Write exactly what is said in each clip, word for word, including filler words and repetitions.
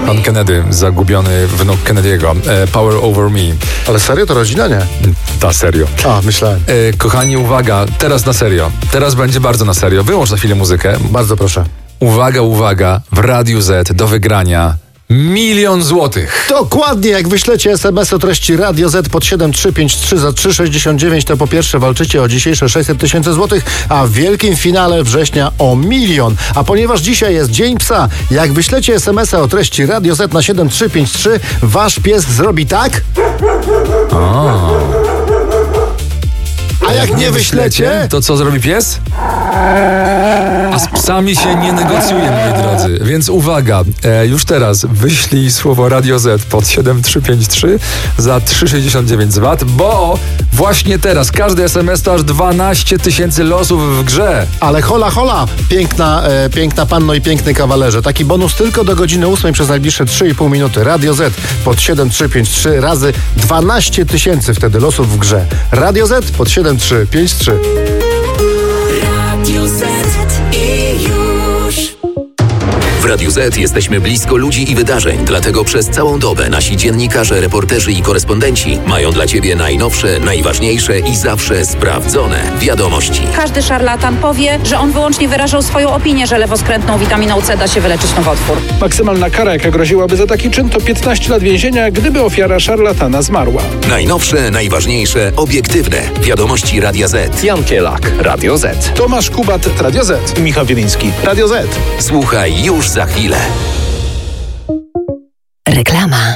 Pan Kennedy, zagubiony wnuk Kennedy'ego. E, Power Over Me. Ale serio? To rodzina, nie? Ta serio. A, myślałem. E, kochani, uwaga, teraz na serio. Teraz będzie bardzo na serio. Wyłącz na chwilę muzykę. Bardzo proszę. Uwaga, uwaga, w Radiu Z do wygrania milion złotych. Dokładnie, jak wyślecie es em es o treści Radio Z pod siedem trzy pięć trzy za trzy sześćdziesiąt dziewięć, to po pierwsze walczycie o dzisiejsze sześćset tysięcy złotych, a w wielkim finale września o milion. A ponieważ dzisiaj jest Dzień Psa, jak wyślecie es em es a o treści Radio Z na siedem trzy pięć trzy, wasz pies zrobi tak. O. A jak nie wyślecie, to co zrobi pies? A z psami się nie negocjuje, moi drodzy. Więc uwaga, e, już teraz wyślij słowo Radio Z pod siedem trzy pięć trzy za trzy sześćdziesiąt dziewięć z V A T, bo właśnie teraz każdy es em es to aż dwanaście tysięcy losów w grze. Ale hola, hola, piękna, e, piękna panno i piękny kawalerze. Taki bonus tylko do godziny ósmej przez najbliższe trzy i pół minuty. Radio Z pod siedem trzy pięć trzy razy dwanaście tysięcy wtedy losów w grze. Radio Z pod siedem trzy pięć trzy. Radio Z i już. W Radiu Z jesteśmy blisko ludzi i wydarzeń, dlatego przez całą dobę nasi dziennikarze, reporterzy i korespondenci mają dla Ciebie najnowsze, najważniejsze i zawsze sprawdzone wiadomości. Każdy szarlatan powie, że on wyłącznie wyrażał swoją opinię, że lewoskrętną witaminą C da się wyleczyć nowotwór. Maksymalna kara, jaka groziłaby za taki czyn, to piętnaście lat więzienia, gdyby ofiara szarlatana zmarła. Najnowsze, najważniejsze, obiektywne wiadomości Radia Z. Jan Kielak, Radio Z. Tomasz Kubat, Radio Z. Michał Wieliński, Radio Z. Słuchaj już za chwilę. Reklama.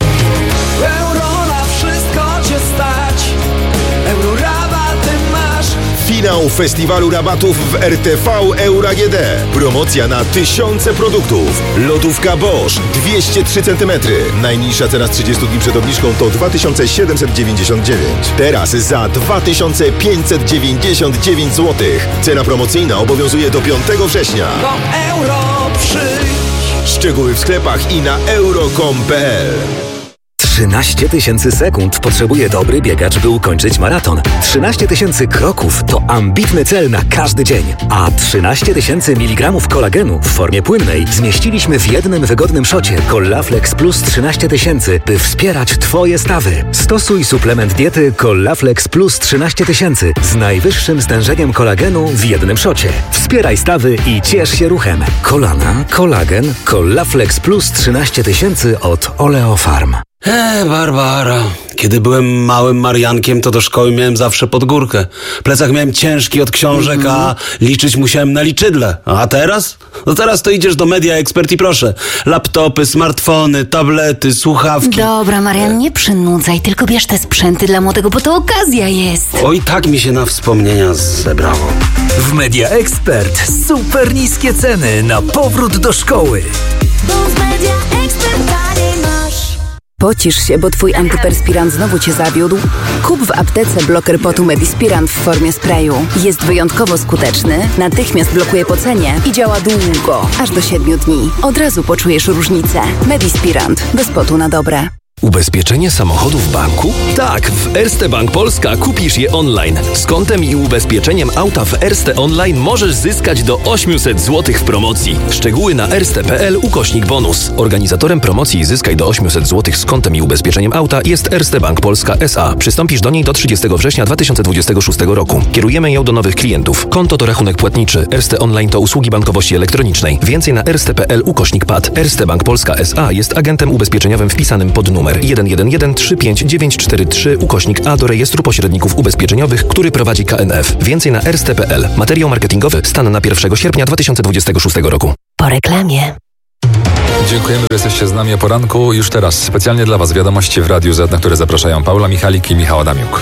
Euro na wszystko cię stać. Euro rabaty masz. Finał festiwalu rabatów w R T V Euro A G D. Promocja na tysiące produktów. Lodówka Bosch dwieście trzy centymetry. Najniższa cena z trzydziestu dni przed obniżką to dwa tysiące siedemset dziewięćdziesiąt dziewięć. Teraz za dwa tysiące pięćset dziewięćdziesiąt dziewięć złotych. Cena promocyjna obowiązuje do piątego września. Do euro przyjdź. Szczegóły w sklepach i na euro kropka com kropka p l. trzynaście tysięcy sekund potrzebuje dobry biegacz, by ukończyć maraton. trzynaście tysięcy kroków to ambitny cel na każdy dzień. A trzynaście tysięcy miligramów kolagenu w formie płynnej zmieściliśmy w jednym wygodnym szocie Collaflex Plus trzynaście tysięcy, by wspierać Twoje stawy. Stosuj suplement diety Collaflex Plus trzynaście tysięcy z najwyższym stężeniem kolagenu w jednym szocie. Wspieraj stawy i ciesz się ruchem. Kolana, kolagen, Collaflex Plus trzynaście tysięcy od Oleofarm. Eee, Barbara. Kiedy byłem małym Mariankiem, to do szkoły miałem zawsze pod górkę. Plecak miałem ciężki od książek, mm-hmm. a liczyć musiałem na liczydle. A teraz? No teraz to idziesz do Media Expert i proszę. Laptopy, smartfony, tablety, słuchawki. Dobra, Marian, nie przynudzaj, tylko bierz te sprzęty dla młodego, bo to okazja jest. Oj, tak mi się na wspomnienia zebrało. W Media Expert super niskie ceny na powrót do szkoły. Bo w Media Expert taniej masz. Pocisz się, bo twój antyperspirant znowu cię zawiódł? Kup w aptece bloker potu Medispirant w formie sprayu. Jest wyjątkowo skuteczny, natychmiast blokuje pocenie i działa długo, aż do siedmiu dni. Od razu poczujesz różnicę. Medispirant. Bez potu na dobre. Ubezpieczenie samochodu w banku? Tak, w Erste Bank Polska kupisz je online. Z kontem i ubezpieczeniem auta w Erste Online możesz zyskać do osiemset złotych w promocji. Szczegóły na erste kropka p l ukośnik bonus. Organizatorem promocji Zyskaj do osiemset złotych z kontem i ubezpieczeniem auta jest Erste Bank Polska S A. Przystąpisz do niej do trzydziestego września dwa tysiące dwudziestego szóstego roku. Kierujemy ją do nowych klientów. Konto to rachunek płatniczy. Erste Online to usługi bankowości elektronicznej. Więcej na erste kropka p l ukośnik p a t. Erste Bank Polska S A jest agentem ubezpieczeniowym wpisanym pod numer jeden jeden jeden trzy pięć dziewięć cztery trzy ukośnik A do rejestru pośredników ubezpieczeniowych, który prowadzi K N F. Więcej na erste kropka p l. Materiał marketingowy stan na pierwszego sierpnia dwa tysiące dwudziestego szóstego roku. Po reklamie. Dziękujemy, że jesteście z nami o poranku. Już teraz specjalnie dla Was wiadomości w Radiu Z, na które zapraszają Paula Michalik i Michał Adamiuk.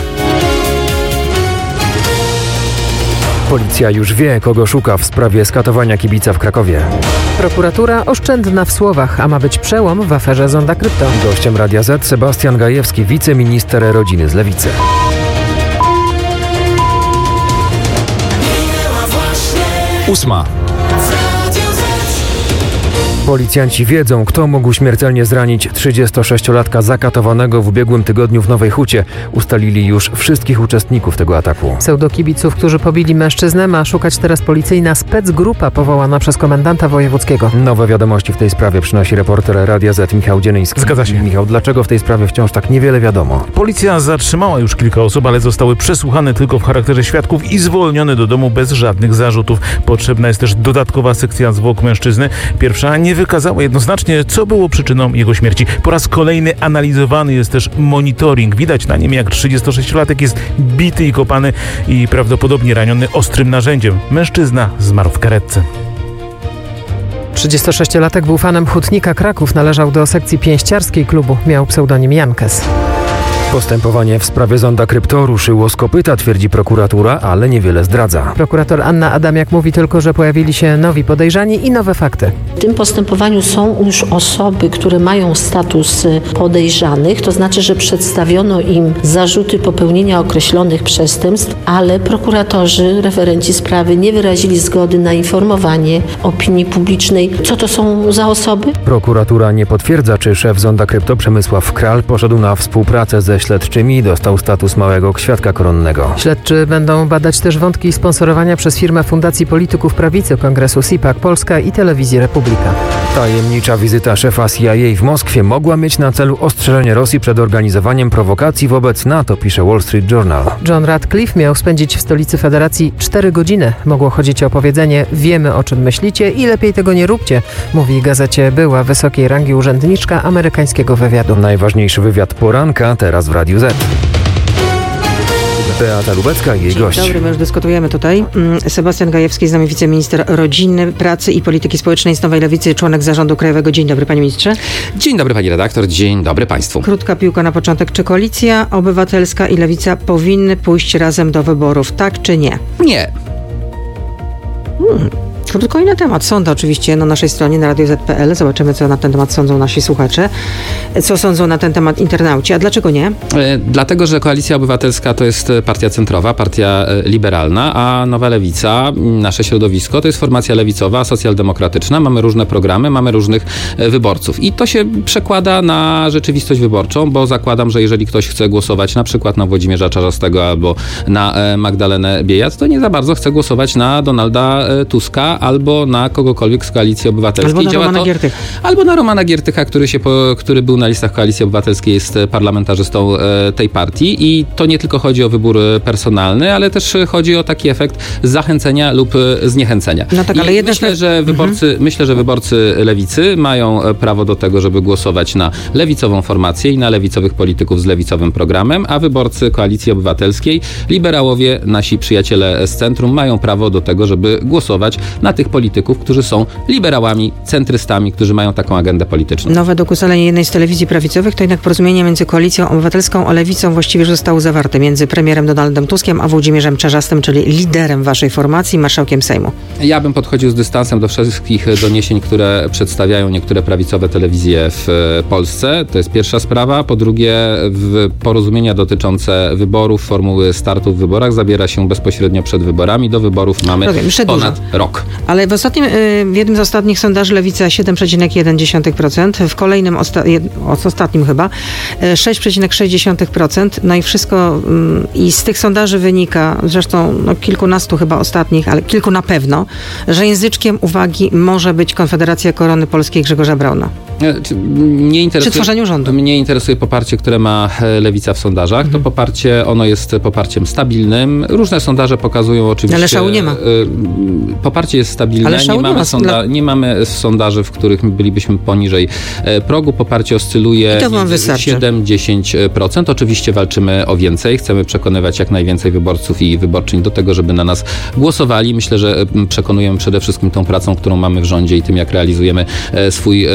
Policja już wie, kogo szuka w sprawie skatowania kibica w Krakowie. Prokuratura oszczędna w słowach, a ma być przełom w aferze Zonda Krypto. Gościem Radia Z Sebastian Gajewski, wiceminister rodziny z Lewicy. Ósma. Policjanci wiedzą, kto mógł śmiertelnie zranić trzydziestosześciolatka zakatowanego w ubiegłym tygodniu w Nowej Hucie. Ustalili już wszystkich uczestników tego ataku. Pseudokibiców, którzy pobili mężczyznę, ma szukać teraz policyjna specgrupa powołana przez komendanta wojewódzkiego. Nowe wiadomości w tej sprawie przynosi reporter Radia Z Michał Dzienyński. Zgadza się. Michał, dlaczego w tej sprawie wciąż tak niewiele wiadomo? Policja zatrzymała już kilka osób, ale zostały przesłuchane tylko w charakterze świadków i zwolnione do domu bez żadnych zarzutów. Potrzebna jest też dodatkowa sekcja zwłok mężczyzny. Pierwsza nie wykazała jednoznacznie, co było przyczyną jego śmierci. Po raz kolejny analizowany jest też monitoring. Widać na nim, jak trzydziestosześciolatek jest bity i kopany i prawdopodobnie raniony ostrym narzędziem. Mężczyzna zmarł w karetce. trzydziestosześciolatek był fanem Hutnika Kraków, należał do sekcji pięściarskiej klubu, miał pseudonim Jankes. Postępowanie w sprawie zonda Krypto ruszyło z kopyta, twierdzi prokuratura, ale niewiele zdradza. Prokurator Anna Adamiak mówi tylko, że pojawili się nowi podejrzani i nowe fakty. W tym postępowaniu są już osoby, które mają status podejrzanych, to znaczy, że przedstawiono im zarzuty popełnienia określonych przestępstw, ale prokuratorzy, referenci sprawy nie wyrazili zgody na informowanie opinii publicznej. Co to są za osoby? Prokuratura nie potwierdza, czy szef zonda Krypto Przemysław Kral poszedł na współpracę ze śledczymi i dostał status małego świadka koronnego. Śledczy będą badać też wątki sponsorowania przez firmę Fundacji Polityków Prawicy Kongresu SIPAC Polska i Telewizji Republika. Tajemnicza wizyta szefa C I A w Moskwie mogła mieć na celu ostrzeżenie Rosji przed organizowaniem prowokacji wobec NATO, pisze Wall Street Journal. John Ratcliffe miał spędzić w stolicy federacji cztery godziny. Mogło chodzić o powiedzenie: wiemy, o czym myślicie i lepiej tego nie róbcie, mówi gazecie była wysokiej rangi urzędniczka amerykańskiego wywiadu. Najważniejszy wywiad poranka teraz w Radiu Z. Beata Lubecka i jej gość. Dzień dobry, my już dyskutujemy tutaj. Sebastian Gajewski, z nami wiceminister rodziny, pracy i polityki społecznej z Nowej Lewicy, członek zarządu krajowego. Dzień dobry, panie ministrze. Dzień dobry, pani redaktor. Dzień dobry państwu. Krótka piłka na początek. Czy Koalicja Obywatelska i Lewica powinny pójść razem do wyborów, tak czy nie? Nie. Hmm. Krótko i na temat. Sądy oczywiście na naszej stronie, na radio zet kropka pe el. Zobaczymy, co na ten temat sądzą nasi słuchacze. Co sądzą na ten temat internauci. A dlaczego nie? E, dlatego, że Koalicja Obywatelska to jest partia centrowa, partia e, liberalna, a Nowa Lewica, nasze środowisko, to jest formacja lewicowa, socjaldemokratyczna. Mamy różne programy, mamy różnych e, wyborców. I to się przekłada na rzeczywistość wyborczą, bo zakładam, że jeżeli ktoś chce głosować na przykład na Włodzimierza Czarzastego albo na e, Magdalenę Biejat, to nie za bardzo chce głosować na Donalda e, Tuska albo na kogokolwiek z Koalicji Obywatelskiej. Albo na Romana to, Giertycha. Albo na Romana Giertycha, który, się po, który był na listach Koalicji Obywatelskiej, jest parlamentarzystą e, tej partii i to nie tylko chodzi o wybór personalny, ale też chodzi o taki efekt zachęcenia lub zniechęcenia. No tak, ale I myślę, że wyborcy, mhm. myślę, że wyborcy lewicy mają prawo do tego, żeby głosować na lewicową formację i na lewicowych polityków z lewicowym programem, a wyborcy Koalicji Obywatelskiej, liberałowie, nasi przyjaciele z centrum, mają prawo do tego, żeby głosować na tych polityków, którzy są liberałami, centrystami, którzy mają taką agendę polityczną. No według ustaleń jednej z telewizji prawicowych, to jednak porozumienie między Koalicją Obywatelską a Lewicą właściwie zostało zawarte między premierem Donaldem Tuskiem a Włodzimierzem Czarzastym, czyli liderem waszej formacji, marszałkiem Sejmu. Ja bym podchodził z dystansem do wszystkich doniesień, które przedstawiają niektóre prawicowe telewizje w Polsce. To jest pierwsza sprawa. Po drugie, porozumienia dotyczące wyborów, formuły startu w wyborach zabiera się bezpośrednio przed wyborami. Do wyborów mamy Rozumiem, ponad dużo. rok. Ale w ostatnim, w jednym z ostatnich sondaży Lewica siedem przecinek jeden procent, w kolejnym, osta- ostatnim chyba, sześć przecinek sześć procent. No i wszystko i z tych sondaży wynika, zresztą no, kilkunastu chyba ostatnich, ale kilku na pewno, że języczkiem uwagi może być Konfederacja Korony Polskiej Grzegorza Brauna. Mnie interesuje, przy tworzeniu rządu. Mnie interesuje poparcie, które ma Lewica w sondażach. Mhm. To poparcie, ono jest poparciem stabilnym. Różne sondaże pokazują oczywiście... Ale szału nie ma. Poparcie jest stabilne. Ale szału nie, mamy nie, ma. Sonda- nie mamy sondaży, w których bylibyśmy poniżej progu. Poparcie oscyluje siedem do dziesięciu procent. Oczywiście walczymy o więcej. Chcemy przekonywać jak najwięcej wyborców i wyborczyń do tego, żeby na nas głosowali. Myślę, że przekonujemy przede wszystkim tą pracą, którą mamy w rządzie i tym, jak realizujemy swój program.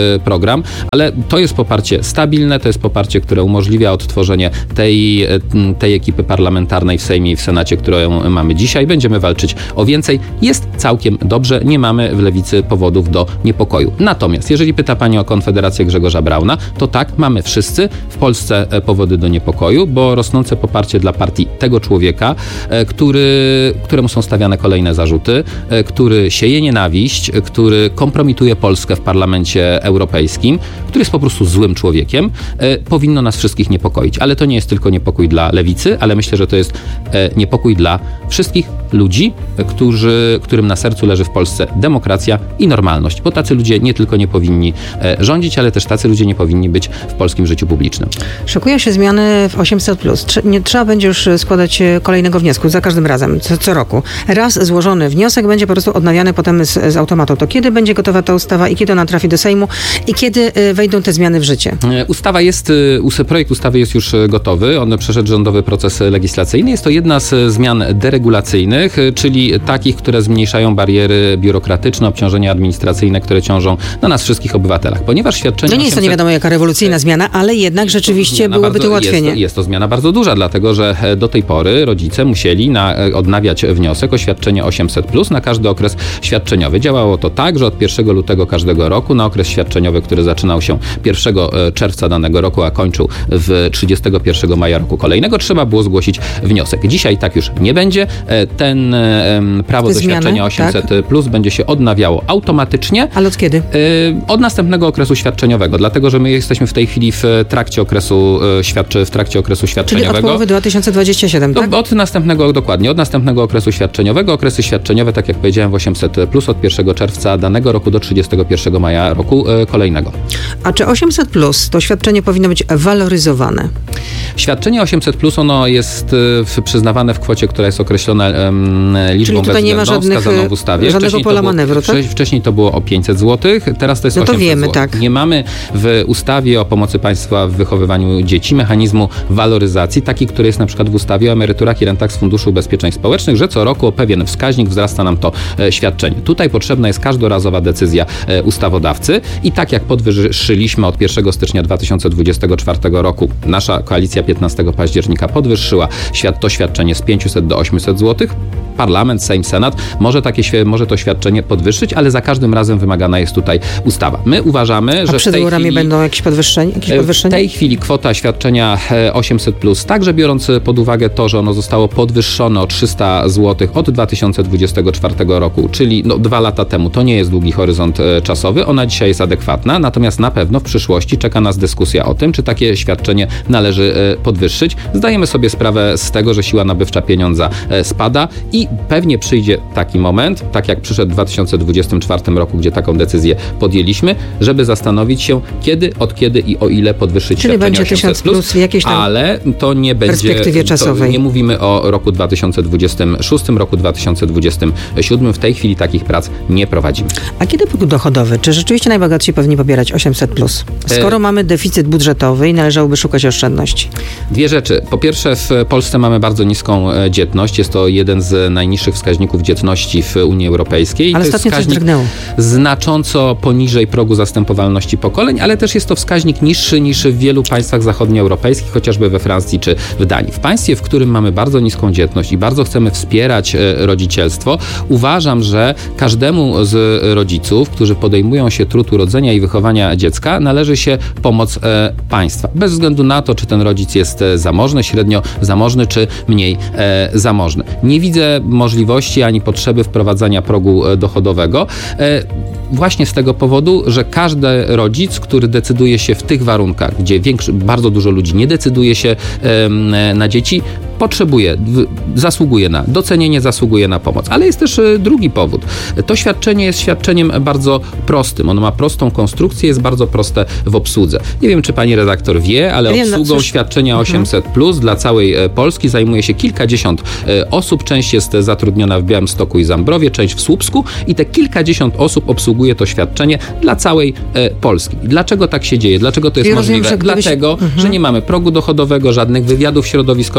program, ale to jest poparcie stabilne, to jest poparcie, które umożliwia odtworzenie tej, tej ekipy parlamentarnej w Sejmie i w Senacie, którą mamy dzisiaj. Będziemy walczyć o więcej. Jest całkiem dobrze, nie mamy w Lewicy powodów do niepokoju. Natomiast jeżeli pyta pani o Konfederację Grzegorza Brauna, to tak, mamy wszyscy w Polsce powody do niepokoju, bo rosnące poparcie dla partii tego człowieka, który, któremu są stawiane kolejne zarzuty, który sieje nienawiść, który kompromituje Polskę w Parlamencie Europejskim, który jest po prostu złym człowiekiem, powinno nas wszystkich niepokoić. Ale to nie jest tylko niepokój dla Lewicy, ale myślę, że to jest niepokój dla wszystkich ludzi, którzy, którym na sercu leży w Polsce demokracja i normalność. Bo tacy ludzie nie tylko nie powinni rządzić, ale też tacy ludzie nie powinni być w polskim życiu publicznym. Szykują się zmiany w osiemset plus. Nie trzeba będzie już składać kolejnego wniosku za każdym razem, co, co roku. Raz złożony wniosek będzie po prostu odnawiany potem z, z automatu. To kiedy będzie gotowa ta ustawa i kiedy ona trafi do Sejmu i kiedy wejdą te zmiany w życie? Ustawa jest, projekt ustawy jest już gotowy. On przeszedł rządowy proces legislacyjny. Jest to jedna z zmian deregulacyjnych, czyli takich, które zmniejszają bariery biurokratyczne, obciążenia administracyjne, które ciążą na nas wszystkich obywatelach. Ponieważ świadczenie No nie jest to nie wiadomo jaka rewolucyjna zmiana, ale jednak rzeczywiście byłoby bardzo, to ułatwienie. Jest, jest to zmiana bardzo duża, dlatego że do tej pory rodzice musieli na, odnawiać wniosek o świadczenie osiemset plus na każdy okres świadczeniowy. Działało to tak, że od pierwszego lutego każdego roku na okres świadczeniowy, który zaczynał się pierwszego czerwca danego roku, a kończył w trzydziestego pierwszego maja roku kolejnego, trzeba było zgłosić wniosek. Dzisiaj tak już nie będzie. Ten prawo Te do zmiany, świadczenia osiemset plus tak, będzie się odnawiało automatycznie. Ale od kiedy? Od następnego okresu świadczeniowego, dlatego że my jesteśmy w tej chwili w trakcie okresu świadczy, w trakcie okresu świadczeniowego. Czyli od połowy dwa tysiące dwudziestego siódmego, tak? Od następnego, dokładnie, od następnego okresu świadczeniowego. Okresy świadczeniowe, tak jak powiedziałem, w osiemset plus od pierwszego czerwca danego roku do trzydziestego pierwszego maja roku kolejnego. A czy osiemset plus to świadczenie powinno być waloryzowane? Świadczenie osiemset plus ono jest w, przyznawane w kwocie, która jest określona um, liczbą bezwzględną wskazaną w ustawie. Żadnego wcześniej pola było, manewru, tak? Wcześniej to było o pięćset złotych, teraz to jest no to osiemset wiemy, złotych. tak. Nie mamy w ustawie o pomocy państwa w wychowywaniu dzieci mechanizmu waloryzacji, taki, który jest na przykład w ustawie o emeryturach i rentach z Funduszu Ubezpieczeń Społecznych, że co roku o pewien wskaźnik wzrasta nam to e, świadczenie. Tutaj potrzebna jest każdorazowa decyzja e, ustawodawcy i tak jak podwyższyliśmy od pierwszego stycznia dwa tysiące dwudziestego czwartego roku, nasza koalicja piętnastego października podwyższyła świat, to świadczenie z pięćset do ośmiuset złotych. Parlament, Sejm, Senat może, takie, może to świadczenie podwyższyć, ale za każdym razem wymagana jest tutaj ustawa. My uważamy, A że przed w tej wyborami chwili, będą jakieś podwyższenia? Jakieś podwyższenia? W tej chwili kwota świadczenia osiemset plus, także biorąc pod uwagę to, że ono zostało podwyższone o trzysta złotych od dwa tysiące dwudziestego czwartego roku, czyli no, dwa lata temu, to nie jest długi horyzont czasowy, ona dzisiaj jest adekwatna, natomiast na pewno w przyszłości czeka nas dyskusja o tym, czy takie świadczenie należy podwyższyć. Zdajemy sobie sprawę z tego, że siła nabywcza pieniądza spada i pewnie przyjdzie taki moment, tak jak przyszedł w dwa tysiące dwudziestym czwartym roku, gdzie taką decyzję podjęliśmy, żeby zastanowić się, kiedy, od kiedy i o ile podwyższyć Czyli świadczenie będzie tysiąc plus w jakiejś tam ale to nie będzie perspektywie czasowej. Nie mówimy o roku dwa tysiące dwudziestym szóstym, roku dwa tysiące dwudziestym siódmym. W tej chwili takich prac nie prowadzimy. A kiedy próg dochodowy? Czy rzeczywiście najbogatsi powinni pobierać osiemset plus? Skoro e... mamy deficyt budżetowy i należałoby szukać oszczędności. Dwie rzeczy. Po pierwsze, w Polsce mamy bardzo niską dzietność. Jest to jeden z najniższych wskaźników dzietności w Unii Europejskiej. Ale to ostatnio jest coś drgnęło. Znacząco poniżej progu zastępowalności pokoleń, ale też jest to wskaźnik niższy niż w wielu państwach zachodnioeuropejskich, chociażby we Francji czy w Danii. W państwie, w którym mamy bardzo niską dzietność i bardzo chcemy wspierać rodzicielstwo, uważam, że każdemu z rodziców, którzy podejmują się trud urodzenia i wychowania dziecka, należy się pomoc e, państwa. Bez względu na to, czy ten rodzic jest zamożny, średnio zamożny, czy mniej e, zamożny. Nie widzę możliwości ani potrzeby wprowadzania progu dochodowego. E, Właśnie z tego powodu, że każdy rodzic, który decyduje się w tych warunkach, gdzie większy, bardzo dużo ludzi nie decyduje się um, na dzieci, potrzebuje, w, zasługuje na docenienie, zasługuje na pomoc. Ale jest też y, drugi powód. To świadczenie jest świadczeniem bardzo prostym. Ono ma prostą konstrukcję, jest bardzo proste w obsłudze. Nie wiem, czy pani redaktor wie, ale Wiem, obsługą no, świadczenia osiemset plus dla całej e, Polski zajmuje się kilkadziesiąt e, osób. Część jest zatrudniona w Białymstoku i Zambrowie, część w Słupsku i te kilkadziesiąt osób obsługuje to świadczenie dla całej e, Polski. Dlaczego tak się dzieje? Dlaczego to jest ja możliwe? rozumiem, że gdybyś... Dlatego, mhm. że nie mamy progu dochodowego, żadnych wywiadów środowiskowych, żadnych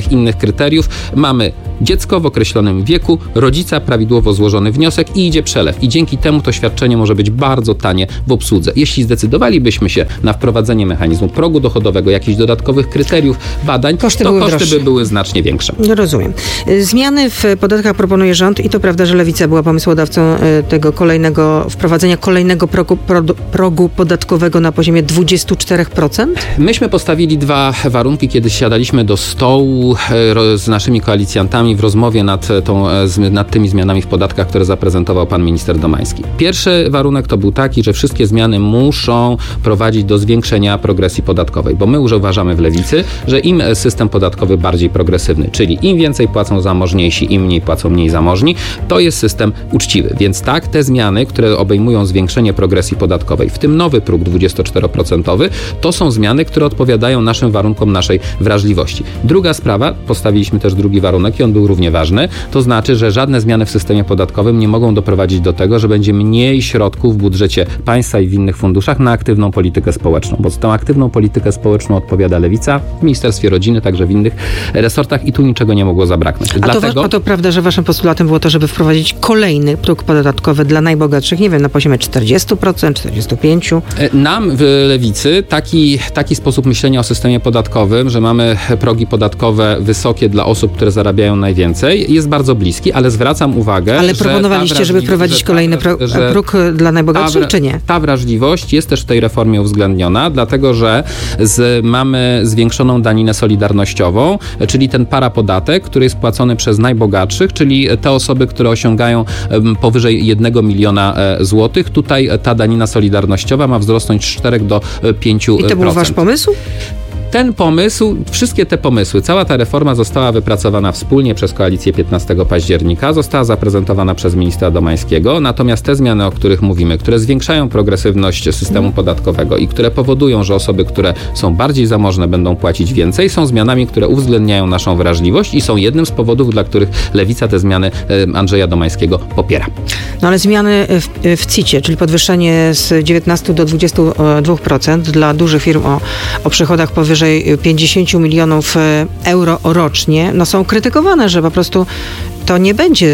żadnych innych kryteriów. Mamy dziecko w określonym wieku, rodzica, prawidłowo złożony wniosek i idzie przelew. I dzięki temu to świadczenie może być bardzo tanie w obsłudze. Jeśli zdecydowalibyśmy się na wprowadzenie mechanizmu progu dochodowego, jakichś dodatkowych kryteriów, badań, koszty to były koszty droższe. by były znacznie większe. No rozumiem. Zmiany w podatkach proponuje rząd i to prawda, że Lewica była pomysłodawcą tego kolejnego, wprowadzenia kolejnego progu, progu, progu podatkowego na poziomie dwadzieścia cztery procent? Myśmy postawili dwa warunki, kiedy siadaliśmy do stołu z naszymi koalicjantami w rozmowie nad, tą, nad tymi zmianami w podatkach, które zaprezentował pan minister Domański. Pierwszy warunek to był taki, że wszystkie zmiany muszą prowadzić do zwiększenia progresji podatkowej, bo my już uważamy w Lewicy, że im system podatkowy bardziej progresywny, czyli im więcej płacą zamożniejsi, im mniej płacą mniej zamożni, to jest system uczciwy. Więc tak, te zmiany, które obejmują zwiększenie progresji podatkowej, w tym nowy próg dwudziestoczteroprocentowy, to są zmiany, które odpowiadają naszym warunkom, naszej wrażliwości. Druga sprawa, postawiliśmy też drugi warunek i on był równie ważny, to znaczy, że żadne zmiany w systemie podatkowym nie mogą doprowadzić do tego, że będzie mniej środków w budżecie państwa i w innych funduszach na aktywną politykę społeczną, bo za tą aktywną politykę społeczną odpowiada Lewica w Ministerstwie Rodziny, także w innych resortach i tu niczego nie mogło zabraknąć. A, Dlatego... to, a to prawda, że waszym postulatem było to, żeby wprowadzić kolejny próg podatkowy dla najbogatszych, nie wiem, na poziomie czterdzieści procent, czterdzieści pięć procent? Nam w Lewicy taki, taki sposób myślenia o systemie podatkowym, że mamy progi podatkowe wysokie dla osób, które zarabiają najwięcej, jest bardzo bliski, ale zwracam uwagę, Ale że proponowaliście, żeby wprowadzić kolejny pro, że próg dla najbogatszych, ta, czy nie? Ta wrażliwość jest też w tej reformie uwzględniona, dlatego że z, mamy zwiększoną daninę solidarnościową, czyli ten parapodatek, który jest płacony przez najbogatszych, czyli te osoby, które osiągają powyżej jednego miliona złotych. Tutaj ta danina solidarnościowa ma wzrosnąć z czterech do pięciu procent. I to był wasz pomysł? Ten pomysł, wszystkie te pomysły, cała ta reforma została wypracowana wspólnie przez koalicję piętnastego października, została zaprezentowana przez ministra Domańskiego, natomiast te zmiany, o których mówimy, które zwiększają progresywność systemu podatkowego i które powodują, że osoby, które są bardziej zamożne, będą płacić więcej, są zmianami, które uwzględniają naszą wrażliwość i są jednym z powodów, dla których Lewica te zmiany Andrzeja Domańskiego popiera. No ale zmiany w, w C I T-ie, czyli podwyższenie z dziewiętnastu do dwudziestu dwóch procent dla dużych firm o, o przychodach powyżej pięćdziesiąt milionów euro rocznie, no są krytykowane, że po prostu to nie będzie,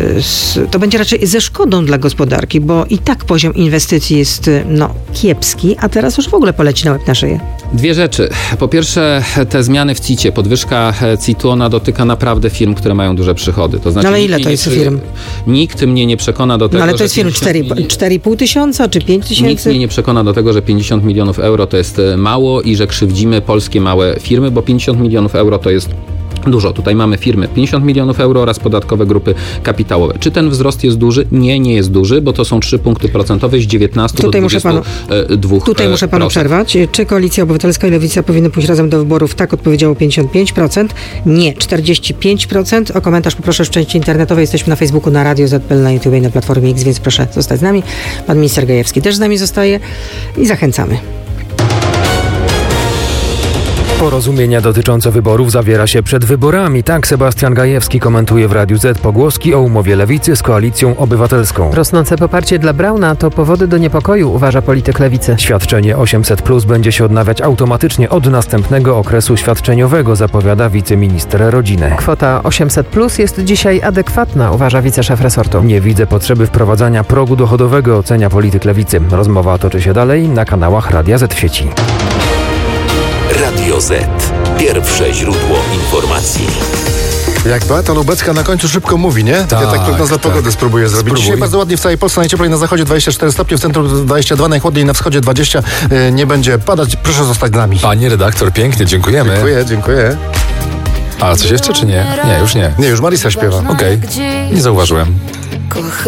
to będzie raczej ze szkodą dla gospodarki, bo i tak poziom inwestycji jest no, kiepski, a teraz już w ogóle poleci na łeb na szyję. Dwie rzeczy. Po pierwsze, te zmiany w C I T-ie, podwyżka C I T-u, ona dotyka naprawdę firm, które mają duże przychody. To znaczy, no ale ile to jest nie, firm? Nikt mnie nie przekona do tego, no ale to jest firm cztery i pół tysiąca czy pięć tysięcy? Nikt mnie nie przekona do tego, że pięćdziesiąt milionów euro to jest mało i że krzywdzimy polskie małe firmy, bo pięćdziesiąt milionów euro to jest dużo. Tutaj mamy firmy pięćdziesiąt milionów euro oraz podatkowe grupy kapitałowe. Czy ten wzrost jest duży? Nie, nie jest duży, bo to są trzy punkty procentowe z dziewiętnastu tutaj do dwudziestu dwóch procent. Tutaj muszę panu przerwać. Czy Koalicja Obywatelska i Lewica powinny pójść razem do wyborów? Tak odpowiedziało pięćdziesiąt pięć procent. Nie, czterdzieści pięć procent. O komentarz poproszę w części internetowej. Jesteśmy na Facebooku, na Radio Z P L, na YouTube i na Platformie X, więc proszę zostać z nami. Pan minister Gajewski też z nami zostaje i zachęcamy. Porozumienia dotyczące wyborów zawiera się przed wyborami. Tak Sebastian Gajewski komentuje w Radiu Z pogłoski o umowie Lewicy z Koalicją Obywatelską. Rosnące poparcie dla Brauna to powody do niepokoju, uważa polityk Lewicy. Świadczenie osiemset plus będzie się odnawiać automatycznie od następnego okresu świadczeniowego, zapowiada wiceminister rodziny. Kwota osiemset plus jest dzisiaj adekwatna, uważa wiceszef resortu. Nie widzę potrzeby wprowadzania progu dochodowego, ocenia polityk Lewicy. Rozmowa toczy się dalej na kanałach Radia Z w sieci. Radio Z. Pierwsze źródło informacji. Jak Beata Lubecka na końcu szybko mówi, nie? Tak, ja tak prognoza tak. pogody spróbuję zrobić. Spróbuj. Dzisiaj bardzo ładnie w całej Polsce, najcieplej na zachodzie dwadzieścia cztery stopnie, w centrum dwadzieścia dwa, najchłodniej na wschodzie dwadzieścia. Yy, nie będzie padać, proszę zostać z nami. Pani redaktor, pięknie, dziękujemy. Dziękuję, dziękuję. A coś jeszcze czy nie? Nie, już nie. Nie, już Marisa śpiewa. Okej, okay. Nie zauważyłem.